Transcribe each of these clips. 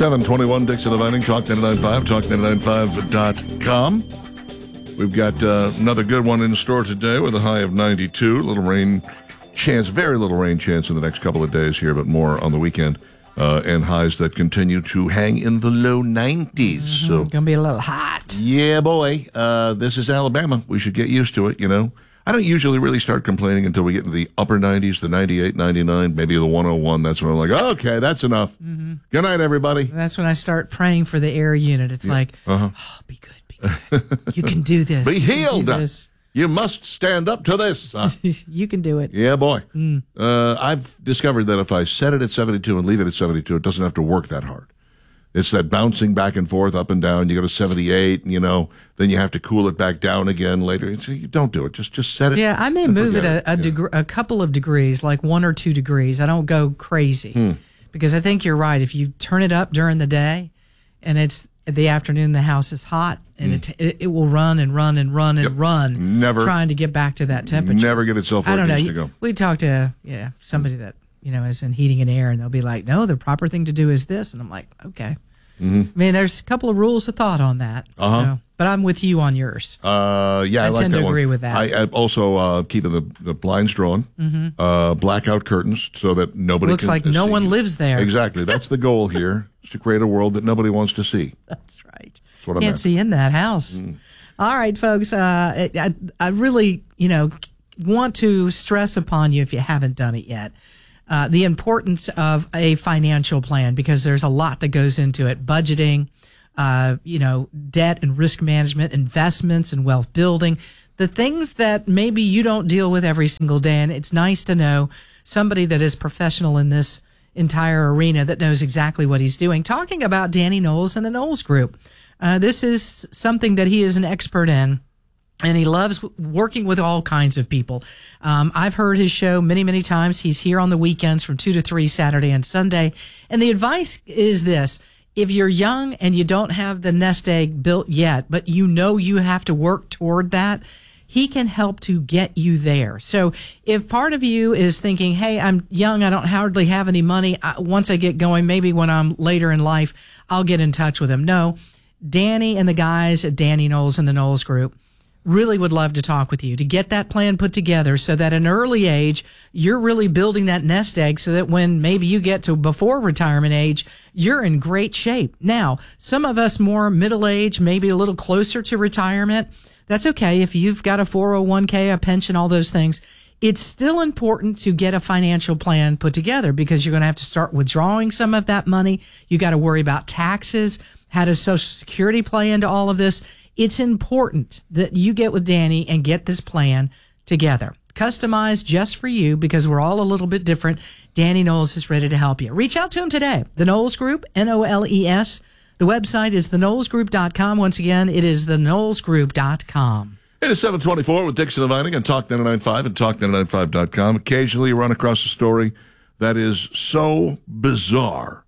721 Dixon Dividing, Talk 99.5, talk995.com. We've got another good one in store today with a high of 92. Little rain chance, very little rain chance in the next couple of days here, but more on the weekend. And highs that continue to hang in the low 90s. So gonna be a little hot. Yeah, boy. This is Alabama. We should get used to it, you know. I don't usually really start complaining until we get into the upper 90s, the 98, 99, maybe the 101. That's when I'm like, okay, that's enough. Mm-hmm. Good night, everybody. That's when I start praying for the air unit. It's like, oh, be good, be good. You can do this. Be healed. This. You must stand up to this. You can do it. Yeah, boy. I've discovered that if I set it at 72 and leave it at 72, it doesn't have to work that hard. It's that bouncing back and forth, up and down. You go to 78, and, you know, then you have to cool it back down again later. You don't do it. Just set it. Yeah, I may move it a couple of degrees, like 1 or 2 degrees. I don't go crazy because I think you're right. If you turn it up during the day and it's the afternoon, the house is hot, and it will run and run and run and run, never trying to get back to that temperature. Never get itself where it needs to go. We talked to somebody that is in heating and air, and they'll be like, no, the proper thing to do is this. And I'm like, okay. Mm-hmm. I mean, there's a couple of rules of thought on that. So, but I'm with you on yours. I like tend that to agree one. with that. I also keeping the blinds drawn, blackout curtains so that nobody looks can like no one lives there. Exactly. That's the goal here, is to create a world that nobody wants to see. That's right. That's what I can't see in that house. All right, folks. I really, want to stress upon you, if you haven't done it yet, the importance of a financial plan, because there's a lot that goes into it. Budgeting, debt and risk management, investments and wealth building, the things that maybe you don't deal with every single day. And it's nice to know somebody that is professional in this entire arena that knows exactly what he's doing. Talking about Danny Knowles and the Knowles Group. This is something that he is an expert in, and he loves working with all kinds of people. I've heard his show many, many times. He's here on the weekends from 2 to 3, Saturday and Sunday. And the advice is this: if you're young and you don't have the nest egg built yet, but you have to work toward that, he can help to get you there. So if part of you is thinking, hey, I'm young, I don't hardly have any money, once I get going, maybe when I'm later in life, I'll get in touch with him. No, Danny and the guys at Danny Knowles and the Knowles Group really would love to talk with you to get that plan put together so that at an early age, you're really building that nest egg so that when maybe you get to before retirement age, you're in great shape. Now, some of us more middle age, maybe a little closer to retirement, that's okay. If you've got a 401k, a pension, all those things, it's still important to get a financial plan put together because you're going to have to start withdrawing some of that money. You got to worry about taxes. How does Social Security play into all of this? It's important that you get with Danny and get this plan together. Customized just for you because we're all a little bit different. Danny Knowles is ready to help you. Reach out to him today. The Knowles Group, Knowles. The website is theknowlesgroup.com. Once again, it is theknowlesgroup.com. It is 7:24 with Dixon Dividing on Talk 99.5 and talk995.com. Occasionally you run across a story that is so bizarre,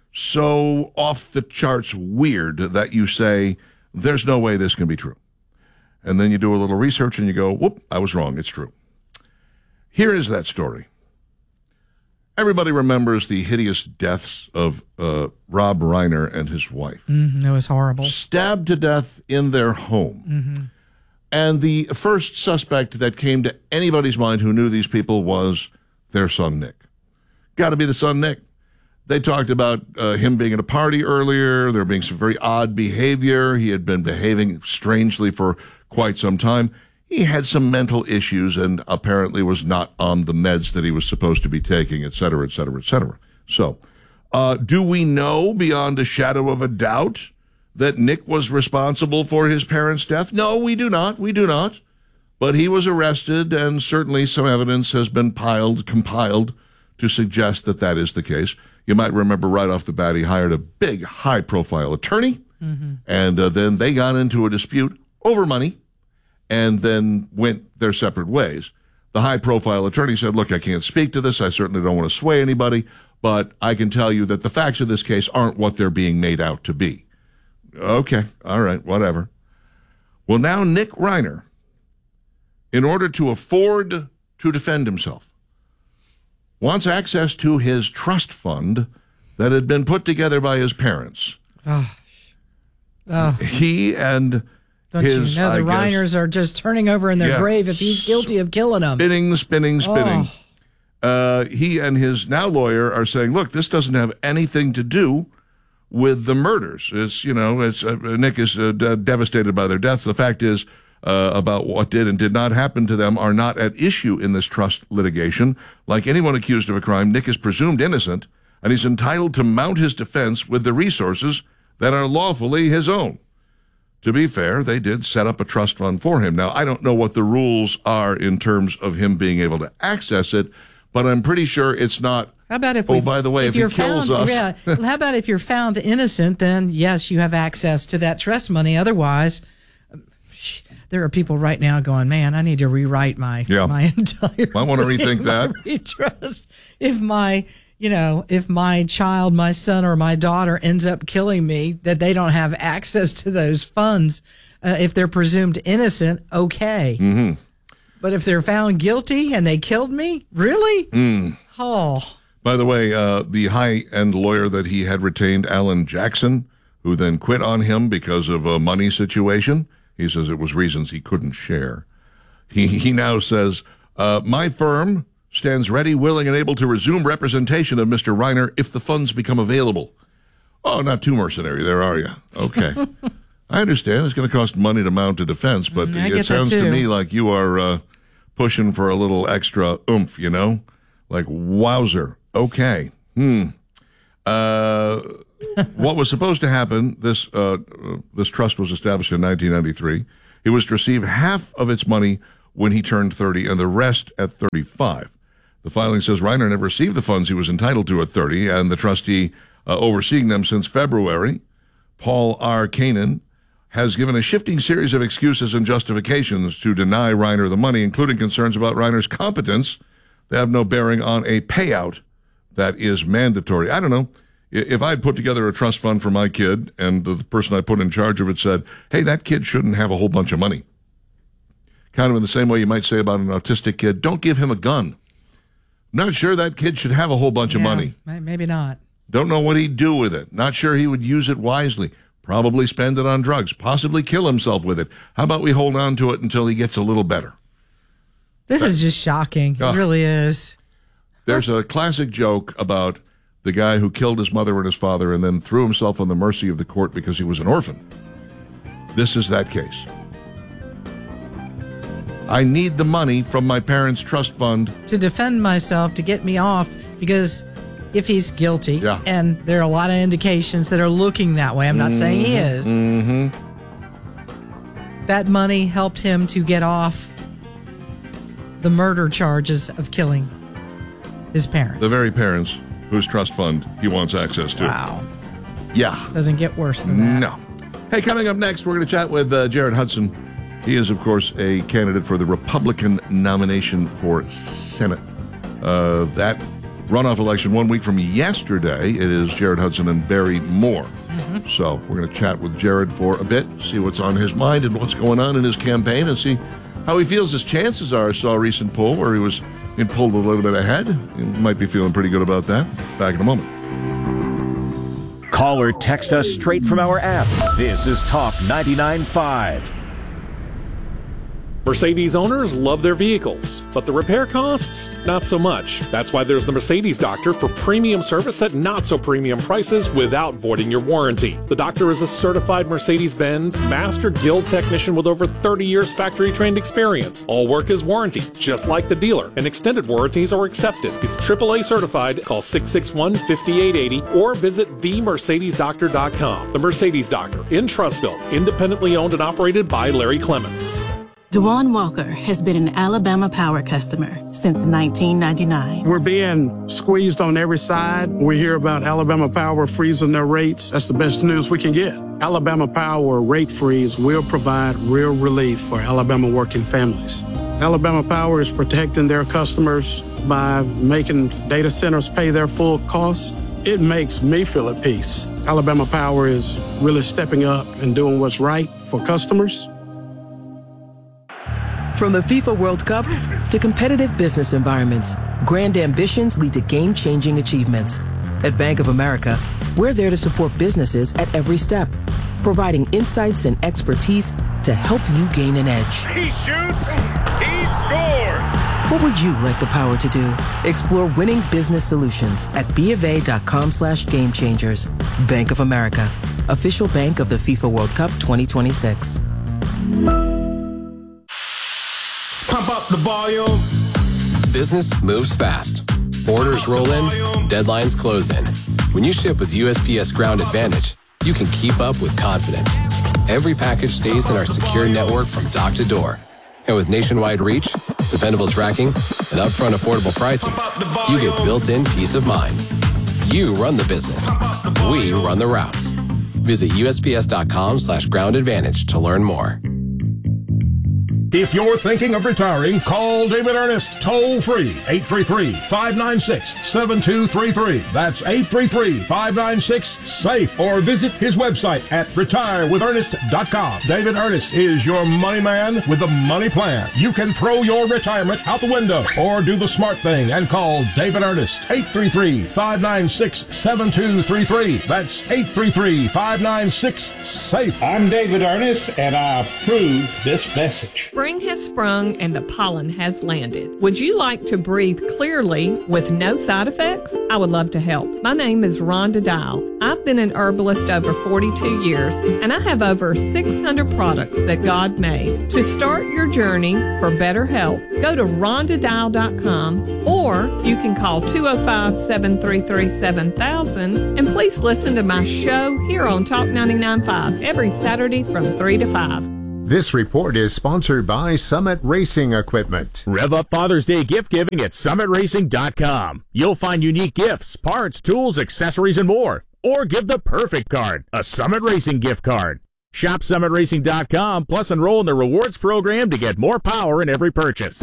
so off the charts weird that you say, there's no way this can be true. And then you do a little research and you go, whoop, I was wrong. It's true. Here is that story. Everybody remembers the hideous deaths of Rob Reiner and his wife. It was horrible. Stabbed to death in their home. Mm-hmm. And the first suspect that came to anybody's mind who knew these people was their son, Nick. Got to be the son, Nick. They talked about him being at a party earlier, there being some very odd behavior. He had been behaving strangely for quite some time. He had some mental issues and apparently was not on the meds that he was supposed to be taking, et cetera, et cetera, et cetera. So, do we know beyond a shadow of a doubt that Nick was responsible for his parents' death? No, we do not. We do not. But he was arrested, and certainly some evidence has been compiled to suggest that that is the case. You might remember right off the bat, he hired a big, high-profile attorney, and then they got into a dispute over money, and then went their separate ways. The high-profile attorney said, look, I can't speak to this. I certainly don't want to sway anybody, but I can tell you that the facts of this case aren't what they're being made out to be. Okay, all right, whatever. Well, now Nick Reiner, in order to afford to defend himself, wants access to his trust fund that had been put together by his parents. He and Don't his, you know the Reiners are just turning over in their grave if he's guilty of killing them. Spinning. He and his now lawyer are saying, look, this doesn't have anything to do with the murders. Nick is devastated by their deaths. The fact is, about what did and did not happen to them are not at issue in this trust litigation. Like anyone accused of a crime, Nick is presumed innocent, and he's entitled to mount his defense with the resources that are lawfully his own. To be fair, they did set up a trust fund for him. Now, I don't know what the rules are in terms of him being able to access it, but I'm pretty sure it's not. How about if by the way, if he kills us. Yeah. How about if you're found innocent, then yes, you have access to that trust money. Otherwise, there are people right now going, man, I need to rewrite my entire. I want to rethink that. Trust. If my child, my son or my daughter ends up killing me, that they don't have access to those funds. If they're presumed innocent, okay. Mm-hmm. But if they're found guilty and they killed me, really? Oh. By the way, the high-end lawyer that he had retained, Alan Jackson, who then quit on him because of a money situation, he says it was reasons he couldn't share. He now says, my firm stands ready, willing, and able to resume representation of Mr. Reiner if the funds become available. Oh, not too mercenary there, are you? Okay. I understand it's going to cost money to mount a defense, but it sounds to me like you are pushing for a little extra oomph, Like, wowzer. Okay. What was supposed to happen, this trust was established in 1993. It was to receive half of its money when he turned 30 and the rest at 35. The filing says Reiner never received the funds he was entitled to at 30, and the trustee overseeing them since February, Paul R. Kanan, has given a shifting series of excuses and justifications to deny Reiner the money, including concerns about Reiner's competence that have no bearing on a payout that is mandatory. I don't know. If I'd put together a trust fund for my kid and the person I put in charge of it said, hey, that kid shouldn't have a whole bunch of money. Kind of in the same way you might say about an autistic kid, don't give him a gun. Not sure that kid should have a whole bunch of money. Maybe not. Don't know what he'd do with it. Not sure he would use it wisely. Probably spend it on drugs. Possibly kill himself with it. How about we hold on to it until he gets a little better? This is just shocking. It really is. There's a classic joke about the guy who killed his mother and his father and then threw himself on the mercy of the court because he was an orphan. This is that case. I need the money from my parents' trust fund to defend myself, to get me off, because if he's guilty, and there are a lot of indications that are looking that way, I'm not saying he is, that money helped him to get off the murder charges of killing his parents. The very parents whose trust fund he wants access to. Wow. Yeah. Doesn't get worse than that. No. Hey, coming up next, we're going to chat with Jared Hudson. He is, of course, a candidate for the Republican nomination for Senate. That runoff election 1 week from yesterday, it is Jared Hudson and Barry Moore. So we're going to chat with Jared for a bit, see what's on his mind and what's going on in his campaign, and see how he feels his chances are. I saw a recent poll where he was pulled a little bit ahead. He might be feeling pretty good about that. Back in a moment. Call or text us straight from our app. This is Talk 99.5. Mercedes owners love their vehicles, but the repair costs, not so much. That's why there's the Mercedes Doctor for premium service at not so premium prices without voiding your warranty. The doctor is a certified Mercedes-Benz Master Guild technician with over 30 years factory-trained experience. All work is warranted, just like the dealer, and extended warranties are accepted. He's AAA certified. Call 661-5880 or visit themercedesdoctor.com. The Mercedes Doctor in Trussville, independently owned and operated by Larry Clements. Dewan Walker has been an Alabama Power customer since 1999. We're being squeezed on every side. We hear about Alabama Power freezing their rates. That's the best news we can get. Alabama Power rate freeze will provide real relief for Alabama working families. Alabama Power is protecting their customers by making data centers pay their full cost. It makes me feel at peace. Alabama Power is really stepping up and doing what's right for customers. From the FIFA World Cup to competitive business environments, grand ambitions lead to game-changing achievements. At Bank of America, we're there to support businesses at every step, providing insights and expertise to help you gain an edge. He shoots, he scores! What would you like the power to do? Explore winning business solutions at BofA.com/gamechangers. Bank of America, official bank of the FIFA World Cup 2026. Pump up the volume. Business moves fast. Orders roll in, deadlines close in. When you ship with USPS Ground Advantage, you can keep up with confidence. Every package stays in our secure network from dock to door. And with nationwide reach, dependable tracking, and upfront affordable pricing, you get built-in peace of mind. You run the business. We run the routes. Visit USPS.com/Ground Advantage to learn more. If you're thinking of retiring, call David Ernest toll-free, 833-596-7233. That's 833-596-SAFE. Or visit his website at retirewithernest.com. David Ernest is your money man with the money plan. You can throw your retirement out the window or do the smart thing and call David Ernest, 833-596-7233. That's 833-596-SAFE. I'm David Ernest, and I approve this message. Spring has sprung and the pollen has landed. Would you like to breathe clearly with no side effects? I would love to help. My name is Rhonda Dial. I've been an herbalist over 42 years, and I have over 600 products that God made. To start your journey for better health, go to rhondadial.com, or you can call 205-733-7000, and please listen to my show here on Talk 99.5 every Saturday from 3 to 5. This report is sponsored by Summit Racing Equipment. Rev up Father's Day gift giving at summitracing.com. You'll find unique gifts, parts, tools, accessories, and more. Or give the perfect card, a Summit Racing gift card. Shop summitracing.com, plus enroll in the rewards program to get more power in every purchase.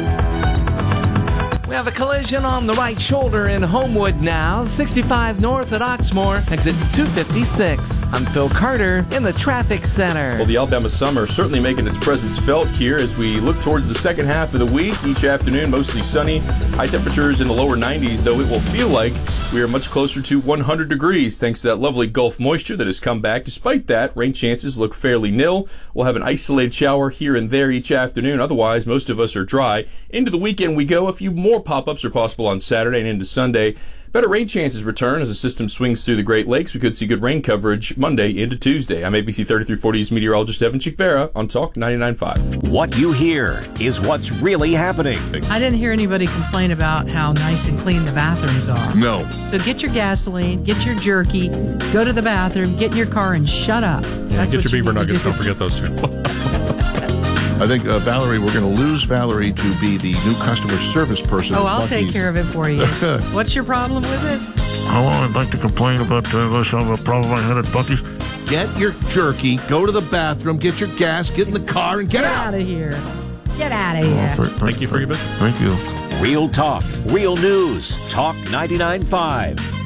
We have a collision on the right shoulder in Homewood now, 65 north at Oxmoor, exit 256. I'm Phil Carter in the traffic center. Well, the Alabama summer certainly making its presence felt here as we look towards the second half of the week. Each afternoon, mostly sunny. High temperatures in the lower 90s, though it will feel like we are much closer to 100 degrees thanks to that lovely Gulf moisture that has come back. Despite that, rain chances look fairly nil. We'll have an isolated shower here and there each afternoon. Otherwise, most of us are dry. Into the weekend we go. A few more pop-ups are possible on Saturday and into Sunday. Better rain chances return as the system swings through the Great Lakes. We could see good rain coverage Monday into Tuesday. I'm ABC 3340's meteorologist Evan Chick-Vera on Talk 99.5. What you hear is what's really happening. I didn't hear anybody complain about how nice and clean the bathrooms are. No. So get your gasoline, get your jerky, go to the bathroom, get in your car, and shut up. Yeah, get your beaver nuggets. Don't forget those two. I think, Valerie, we're going to lose Valerie to be the new customer service person. Oh, I'll take care of it for you. What's your problem with it? Hello, I'd like to complain about a problem I had at Buc-ee's. Get your jerky, go to the bathroom, get your gas, get in the car, and get out of here. Get out of here. Thank you for your business. Thank you. Real talk, real news. Talk 99.5.